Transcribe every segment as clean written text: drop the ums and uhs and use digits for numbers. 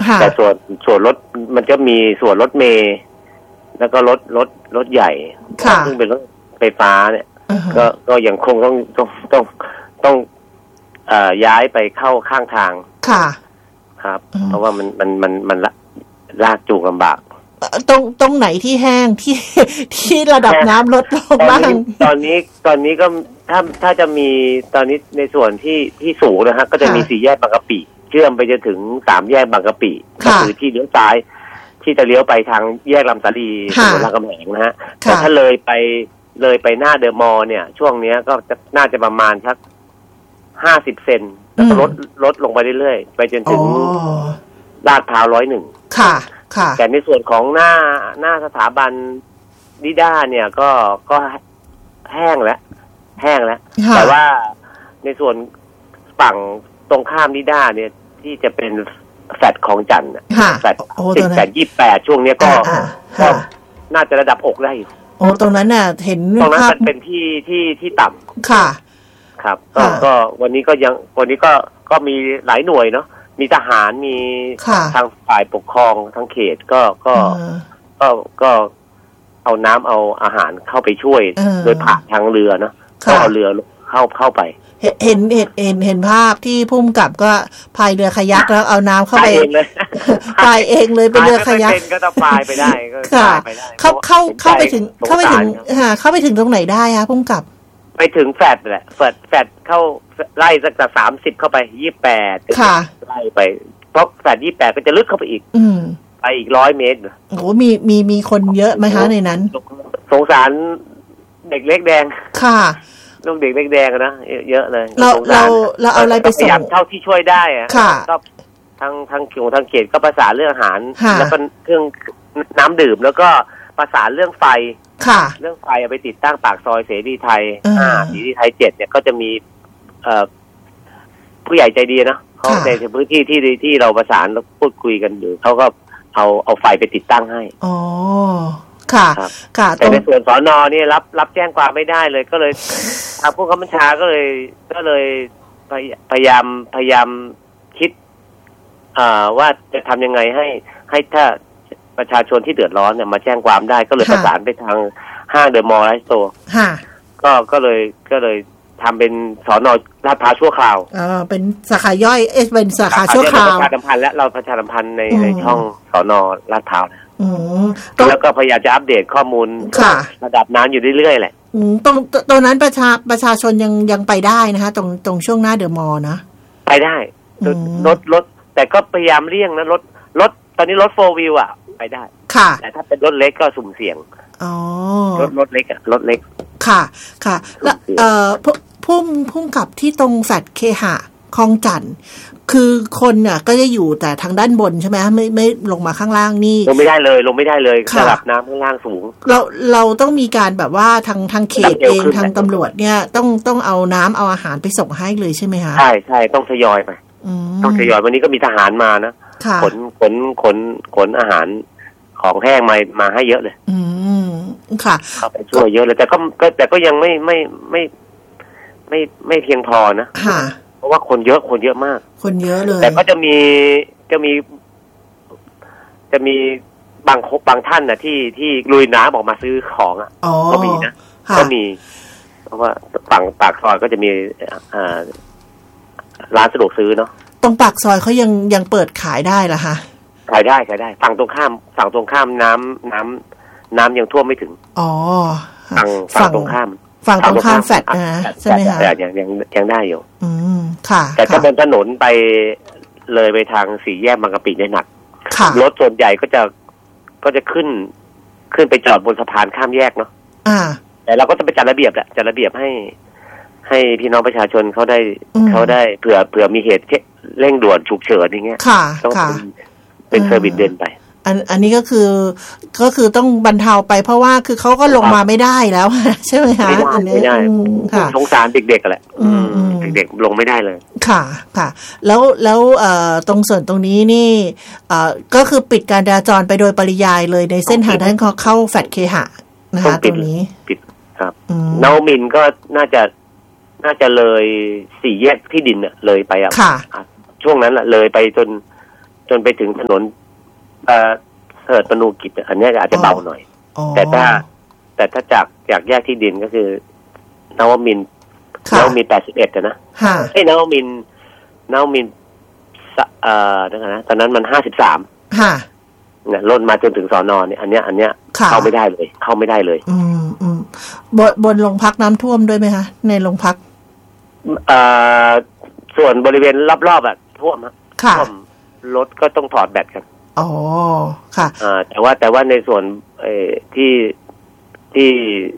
แต่ส่วนรถมันจะมีส่วนรถเมล์แล้วก็รถใหญ่ซึ่งเป็นรถไฟฟ้าเนี่ยก็ยังคงต้องย้ายไปเข้าข้างทางค่ะครับเพราะว่ามันลากจูงลำบากตรงไหนที่แห้งที่ระดับน้ำลดลงบ้างตอนนี้ก็ถ้าจะมีตอนนี้ในส่วนที่สูงนะฮะก็จะมี4 แยกบางกะปิเชื่อมไปจนถึง3 แยกบางกะปิก็คือที่เลี้ยวซ้ายที่จะเลี้ยวไปทางแยกลำสาลีถนนรามคำแหงนะฮะแต่ถ้าเลยไปหน้าเดอะมอลล์เนี่ยช่วงนี้ก็น่าจะประมาณสัก50 เซนแล้วก็ลดลงไปเรื่อยๆไปจนถึงลาดพร้าว101 ค่ะแต่ในส่วนของหน้าสถาบันนิด้าเนี่ยก็แห้งแล้วแต่ว่าในส่วนฝั่งตรงข้ามนิด้าเนี่ยที่จะเป็นแฟลตของจันทร์แฟลต28ช่วงนี้ก็น่าจะระดับอกได้อยู่ตรงนั้นน่ะเห็นตรงนั้นเป็นที่ต่ำค่ะครับก็วันนี้ก็มีหลายหน่วยเนาะมีทหารมีทางฝ่ายปกครองทั้งเขตก็เอาน้ำเอาอาหารเข้าไปช่วยโดยผ่านทางเรือเนาะก็เอาเรือเข้าไปเห็นภาพที่พุ่มกับก็พายเรือคายักแล้วเอาน้ำเข้าไปพายเองเลยเป็นเรือคายักก็ต้องพายไปได้ค่ะเข้าไปถึงตรงไหนได้คะพุ่มกับไปถึงแฟลตแหละแฟลตเข้าไล่สัก30เข้าไป28 ค่ะไล่ไปเพราะแฟลต28ก็จะลึกเข้าไปอีกไปอีก100 เมตรโอ้โหมีคนเยอะไหมคะในนั้นสงสารเด็กเล็กแดงค่ะลูกเด็กเล็กแดงนะเยอะเลยเราเอาอะไรไปส่งพยายามเท่าที่ช่วยได้อะก็ทางเขตก็ประสานเรื่องอาหารแล้วก็เครื่องน้ำดื่มแล้วก็ประสานเรื่องไฟเรื่องไฟเอาไปติดตั้งปากซอยเสรีไทยเสรีไทย7เนี่ยก็จะมีผู้ใหญ่ใจดีนะเขาในพื้นที่ที่เราประสานแล้วพูดคุยกันอยู่เขาก็เอาไฟไปติดตั้งให้อ๋อค่ะแต่ในส่วนสน.นี่รับแจ้งความไม่ได้เลยก็เลยทางผู้บังคับบัญชาก็เลยพยายามคิดว่าจะทำยังไงให้ถ้าประชาชนที่เดือดร้อนเนี่ยมาแจ้งความได้ก็เลยประสานไปทางห้างเดอะมอลล์ไลฟ์สโตร์ก็เลยทำเป็นสน.ลาดพร้าวชั่วคราวเป็นสาขาย่อยเป็นสาขาชั่วคราวประชาสัมพันธ์และเราประชาสัมพันธ์ในช่องสน.ลาดพร้าวนะแล้วก็พยายามจะอัปเดตข้อมูลระดับน้ำอยู่เรื่อยๆแหละตรงนั้นประชาชนยังไปได้นะคะตรงช่วงหน้าเดอะมอลล์นะไปได้รถแต่ก็พยายามเลี่ยงนะรถตอนนี้รถ4 wheel ไปได้แต่ถ้าเป็นรถเล็กก็สุ่มเสี่ยงรถเล็กรถเล็กค่ะแล้วพุ่งกับที่ตรงแฟลตเคหะคลองจันทร์คือคนเนี่ยก็จะอยู่แต่ทางด้านบนใช่ไหมไม่ลงมาข้างล่างนี่ลงไม่ได้เลยระดับน้ำข้างล่างสูงเราต้องมีการแบบว่าทางเขตเองทางตำรวจเนี่ยต้องเอาน้ำเอาอาหารไปส่งให้เลยใช่ไหมคะใช่ต้องทยอยไปต้องทยอยวันนี้ก็มีทหารมานะขนอาหารของแห้งมาให้เยอะเลยค่ะเข้าไปช่วยเยอะเลยแต่ก็ยังไม่เพียงพอนะค่ะเพราะว่าคนเยอะมากคนเยอะเลยแต่ก็จะมีบางท่านนะที่ลุยน้ำออกมาซื้อของก็มีนะก็มีเพราะว่าฝั่งปากซอยก็จะมีร้านสะดวกซื้อเนาะตรงปากซอยเขายังเปิดขายได้เหรอคะขายได้ฝั่งตรงข้ามน้ำยังท่วมไม่ถึงฝั่งตรงข้ามแฟลตนะใช่ไหมคะยังได้อยู่ค่ะแต่ถ้าเป็นถนนไปเลยไปทาง4 แยกบางกะปิได้หนักรถส่วนใหญ่ก็จะขึ้นไปจอดบนสะพานข้ามแยกเนาะแต่เราก็จะไปจัดระเบียบให้พี่น้องประชาชนเขาได้เผื่อมีเหตุเร่งด่วนฉุกเฉินอย่างเงี้ยต้องเป็นเซอร์วิสเดินไปอันนี้ก็คือต้องบรรเทาไปเพราะว่าคือเขาก็ลงมาไม่ได้แล้วใช่ไหมคะไม่ได้สงสารเด็กๆแหละเด็กๆลงไม่ได้เลยค่ะแล้วตรงส่วนตรงนี้นี่ก็คือปิดการจราจรไปโดยปริยายเลยในเส้นทางที่เข้าแฟลตเคหะนะคะตรงนี้ปิดครับนวมินทร์ก็น่าจะเลย4 แยกที่ดินเลยไปช่วงนั้นเลยไปจนจนไปถึงถนนเถิดประนูกิจอันนี้อาจจะเบาหน่อยแต่ถ้าจากแยกที่ดินก็คือนวมินทร์81นะไอ้นวมินทร์นะตอนนั้นมัน53เนี่ยล้นมาจนถึงสน.เนี่ยอันเนี้ยเข้าไม่ได้เลยบนโรงพักน้ำท่วมด้วยไหมคะในโรงพักส่วนบริเวณรอบๆท่วมท่วมรถก็ต้องถอดแบตกันอ๋อค่ะแต่ว่าในส่วนที่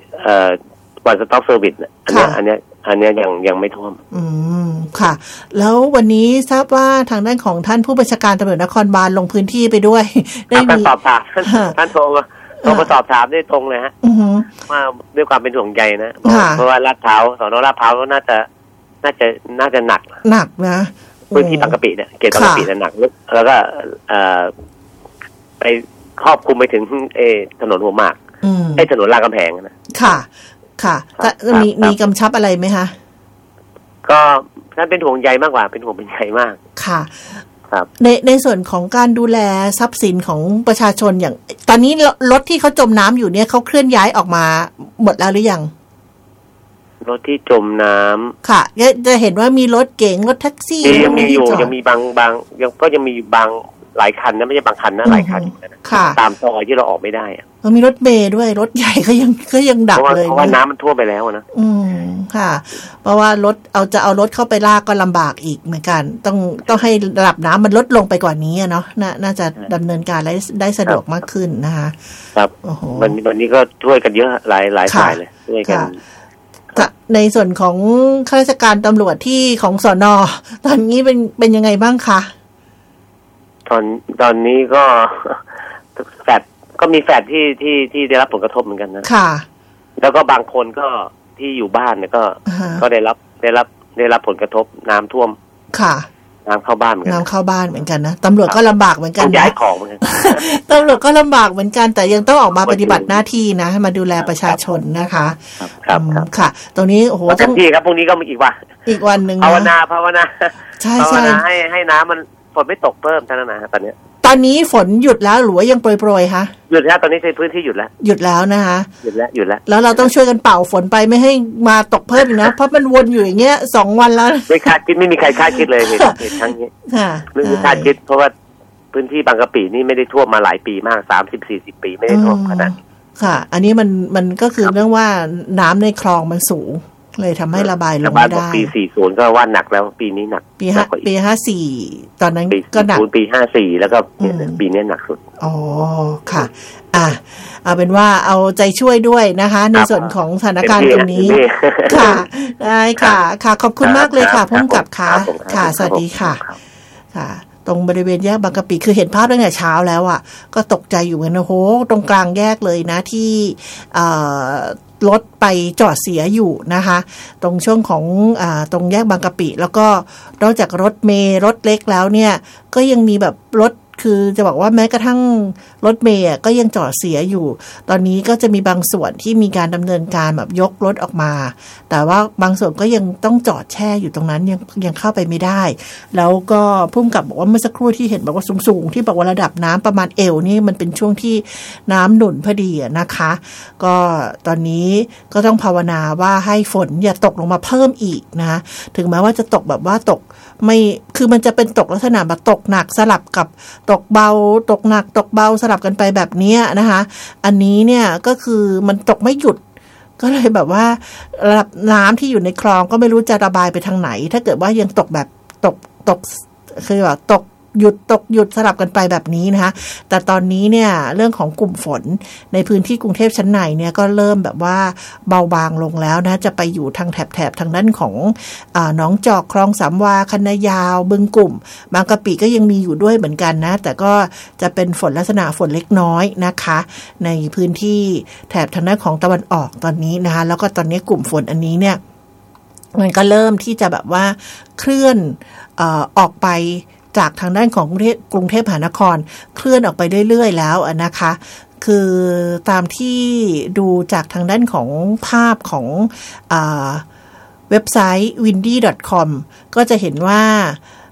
one stop service อันเนี้ยยังไม่ท่วมค่ะแล้ววันนี้ทราบว่าทางด้านของท่านผู้บัญชาการตำรวจนครบาลลงพื้นที่ไปด้วยได้มีสอบถามท่านโทรมาสอบถามได้ตรงเลยฮะว่าด้วยความเป็นห่วงใยนะเพราะว่าลาดพร้าวสน.ลาดพร้าวก็น่าจะหนักนะพื้นที่บางกะปิเนี่ยเขตบางกะปิหนักแล้วก็ไปครอบคลุมไปถึงถนนหัวหมากถนนรามคำแหงนะค่ะมีกำชับอะไรไหมคะก็ท่านเป็นห่วงใยมากกว่าเป็นห่วงเป็นใยมากค่ะครับในส่วนของการดูแลทรัพย์สินของประชาชนอย่างตอนนี้รถที่เขาจมน้ำอยู่เนี่ยเขาเคลื่อนย้ายออกมาหมดแล้วหรือยังรถที่จมน้ำค่ะจะเห็นว่ามีรถเก๋งรถแท็กซี่ยังมีอยู่ยังมีบางยังมีบางหลายคันนะไม่ใช่บางคันนะหลายคันตามซอยที่เราออกไม่ได้มีรถเมล์ด้วยรถใหญ่ก็ยังดักเลยเพราะว่าน้ำมันท่วมไปแล้วนะค่ะเพราะว่ารถจะเอารถเข้าไปลากก็ลำบากอีกเหมือนกันต้องให้ระดับน้ำมันลดลงไปกว่านี้เนาะน่าจะดำเนินการได้สะดวกมากขึ้นนะคะครับวันนี้ก็ช่วยกันเยอะหลายฝ่ายเลยช่วยกันในส่วนของข้าราชการตำรวจที่ของสน.ตอนนี้เป็นยังไงบ้างคะตอนนี้ก็แฟดก็มีแฟดที่ได้รับผลกระทบเหมือนกันนะค่ะแล้วก็บางคนก็ที่อยู่บ้านเนี่ยก็ได้รับผลกระทบน้ำท่วมค่ะน้ำเข้าบ้านเหมือนกันน้ำเข้าบ้านเหมือนกันนะตำรวจก็ลำบากเหมือนกันย้ายของเหมือนกันตำรวจก็ลำบากเหมือนกันแต่ยังต้องออกมาปฏิบัติหน้าที่นะให้มาดูแลประชาชนนะคะครับค่ะตรงนี้โอ้โหต้องที่ครับพรุ่งนี้ก็มีอีกวันนึงภาวนาใช่ให้น้ำมันฝนไม่ตกเพิ่มเท่านั้นนะตอนนี้ฝนหยุดแล้วหรือว่ายังโปรยๆคะหยุดแล้วตอนนี้ในพื้นที่หยุดแล้วนะคะหยุดแล้วแล้วเราต้องช่วยกันเป่าฝนไปไม่ให้มาตกเพิ่มอีกนะเพราะมันวนอยู่อย่างเงี้ย2 วันแล้วไม่มีใครคาดคิดเลยเหตุครั้งนี้ไม่มีคาดคิดเพราะว่าพื้นที่บางกะปินี่ไม่ได้ท่วมมาหลายปีมาก30-40 ปีไม่ได้ท่วมขนาดค่ะอันนี้มันก็คือเรื่องว่าน้ำในคลองมันสูงเลยทำให้ระบายลงไม่ได้ปี40ก็ว่าหนักแล้วปีนี้หนักปี54ตอนนั้นก็หนักปี54แล้วก็ปีนี้หนักสุดอ๋อค่ะเอาเป็นว่าเอาใจช่วยด้วยนะคะในส่วนของสถานการณ์ตรงนี้ค่ะได้ค่ะขอบคุณมากเลยค่ะผู้กำกับค่ะสวัสดีค่ะตรงบริเวณแยกบางกะปิคือเห็นภาพตั้งแต่เช้าแล้วอ่ะก็ตกใจอยู่กันนะโหตรงกลางแยกเลยนะที่รถไปจอดเสียอยู่นะคะตรงช่วงของตรงแยกบางกะปิแล้วก็นอกจากรถเมล์รถเล็กแล้วเนี่ยก็ยังมีแบบรถคือจะบอกว่าแม้กระทั่งรถเมล์ก็ยังจอดเสียอยู่ตอนนี้ก็จะมีบางส่วนที่มีการดำเนินการแบบยกรถออกมาแต่ว่าบางส่วนก็ยังต้องจอดแช่อยู่ตรงนั้นยังเข้าไปไม่ได้แล้วก็ผู้กำกับบอกว่าเมื่อสักครู่ที่เห็นบอกว่าสูงๆที่บอกว่าระดับน้ำประมาณเอวนี่มันเป็นช่วงที่น้ำหนุนพอดีนะคะก็ตอนนี้ก็ต้องภาวนาว่าให้ฝนอย่าตกลงมาเพิ่มอีกนะถึงแม้ว่าจะตกแบบว่าตกไม่คือมันจะเป็นตกลักษณะแบบตกหนักสลับกับตกเบาตกหนักตกเบาสลับกันไปแบบนี้นะคะอันนี้เนี่ยก็คือมันตกไม่หยุดก็เลยแบบว่าระดับน้ำที่อยู่ในคลองก็ไม่รู้จะระบายไปทางไหนถ้าเกิดว่ายังตกแบบตกคือแบบตกหยุดสลับกันไปแบบนี้นะคะแต่ตอนนี้เนี่ยเรื่องของกลุ่มฝนในพื้นที่กรุงเทพชั้นในเนี่ยก็เริ่มแบบว่าเบาบางลงแล้วนะจะไปอยู่ทางแถบทางด้านของหนองจอกคลองสามวาคันนายาวบึงกลุ่มบางกะปิก็ยังมีอยู่ด้วยเหมือนกันนะแต่ก็จะเป็นฝนลักษณะฝนเล็กน้อยนะคะในพื้นที่แถบทางด้านของตะวันออกตอนนี้นะคะแล้วก็ตอนนี้กลุ่มฝนอันนี้เนี่ยมันก็เริ่มที่จะแบบว่าเคลื่อนออกไปจากทางด้านของกรุงเทพมหานครเคลื่อนออกไปเรื่อยๆแล้วนะคะคือตามที่ดูจากทางด้านของภาพของเว็บไซต์ windy.com ก็จะเห็นว่า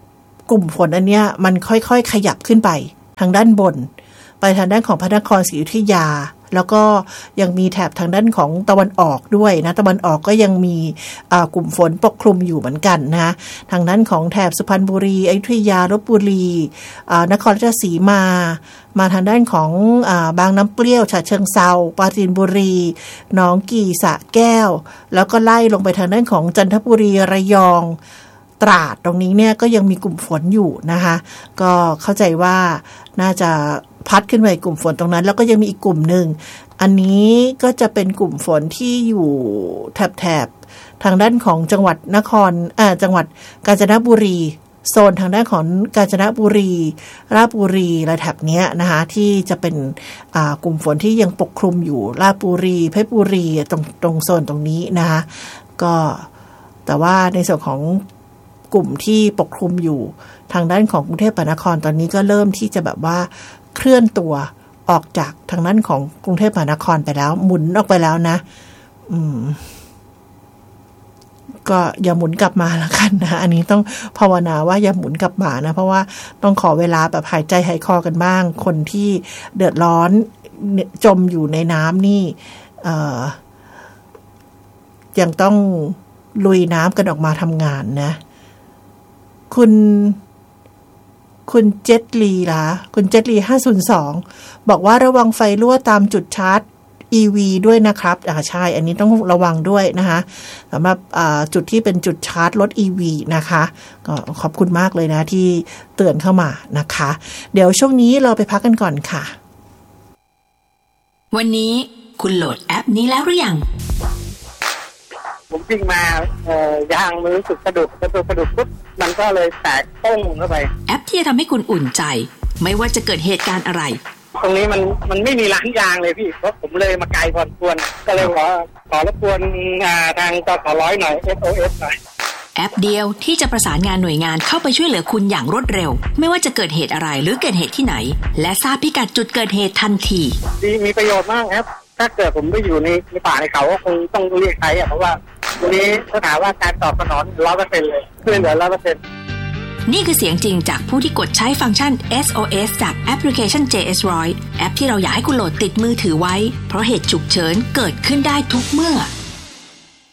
กลุ่มฝนอันเนี้ยมันค่อยๆขยับขึ้นไปทางด้านบนไปทางด้านของพระนครศรีอยุธยาแล้วก็ยังมีแถบทางด้านของตะวันออกด้วยนะตะวันออกก็ยังมีกลุ่มฝนปกคลุมอยู่เหมือนกันนะทางด้านของแถบสุพรรณบุรีอยุธยาลพบุรีนครราชสีมาทางด้านของบางน้ำเปรี้ยวฉะเชิงเทราปราจีนบุรีหนองกี่สระแก้วแล้วก็ไล่ลงไปทางด้านของจันทบุรีระยองตราดตรงนี้เนี่ยก็ยังมีกลุ่มฝนอยู่นะคะก็เข้าใจว่าน่าจะพัดขึ้นไปกลุ่มฝนตรงนั้นแล้วก็ยังมีอีกกลุ่มหนึ่งอันนี้ก็จะเป็นกลุ่มฝนที่อยู่แถบทางด้านของจังหวัดจังหวัดกาญจนบุรีโซนทางด้านของกาญจนบุรีราชบุรีและแถบเนี้ยนะคะที่จะเป็นกลุ่มฝนที่ยังปกคลุมอยู่ราชบุรีเพชรบุรีตรงโซนตรงนี้นะคะก็แต่ว่าในส่วนของกลุ่มที่ปกคลุมอยู่ทางด้านของกรุงเทพมหานครตอนนี้ก็เริ่มที่จะแบบว่าเคลื่อนตัวออกจากทางด้านของกรุงเทพมหานครไปแล้วหมุนออกไปแล้วนะก็อย่าหมุนกลับมาละกันนะอันนี้ต้องภาวนาว่าอย่าหมุนกลับมานะเพราะว่าต้องขอเวลาแบบหายใจหายคอกันบ้างคนที่เดือดร้อนจมอยู่ในน้ำนี่ยังต้องลุยน้ำกันออกมาทำงานนะคุณเจตลีล่ะคุณเจตลี502บอกว่าระวังไฟรั่วตามจุดชาร์จ EV ด้วยนะครับใช่อันนี้ต้องระวังด้วยนะคะสำหรับจุดที่เป็นจุดชาร์จรถ EV นะคะก็ขอบคุณมากเลยนะที่เตือนเข้ามานะคะเดี๋ยวช่วงนี้เราไปพักกันก่อนค่ะวันนี้คุณโหลดแอปนี้แล้วหรือยังผมวิ่งมายางมันรู้สึกกระดุกปุ๊บมันก็เลยแตกป้งเข้าไปแอปที่จะทำให้คุณอุ่นใจไม่ว่าจะเกิดเหตุการณ์อะไรตรงนี้มันไม่มีร้านยางเลยพี่เพราะผมเลยมาไกลพอสมควรก็เลยขอรบกวนทางจส.100หน่อย SOS หน่อยแอปเดียวที่จะประสานงานหน่วยงานเข้าไปช่วยเหลือคุณอย่างรวดเร็วไม่ว่าจะเกิดเหตุอะไรหรือเกิดเหตุที่ไหนและทราบพิกัดจุดเกิดเหตุทันทีมีประโยชน์มากครับถ้าเกิดผมไปอยู่ในป่าในเขาก็คงต้องเรียกใครเพราะว่าวันนี้เขาถามว่าการตอบสนอง 100% เลยเพื่อนเหลือ 100% นี่คือเสียงจริงจากผู้ที่กดใช้ฟังก์ชัน SOS จากแอปพลิเคชัน JS100 แอปที่เราอยากให้คุณโหลดติดมือถือไว้เพราะเหตุฉุกเฉินเกิดขึ้นได้ทุกเมื่อ